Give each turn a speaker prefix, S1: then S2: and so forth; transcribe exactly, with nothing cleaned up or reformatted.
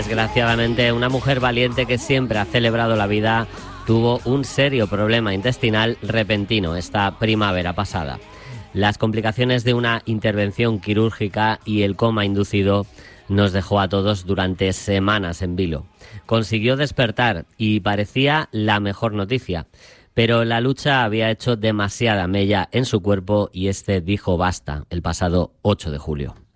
S1: Desgraciadamente, una mujer valiente que siempre ha celebrado la vida tuvo un serio problema intestinal repentino esta primavera pasada. Las complicaciones de una intervención quirúrgica y el coma inducido nos dejó a todos durante semanas en vilo. Consiguió despertar y parecía la mejor noticia, pero la lucha había hecho demasiada mella en su cuerpo y este dijo basta el pasado ocho de julio.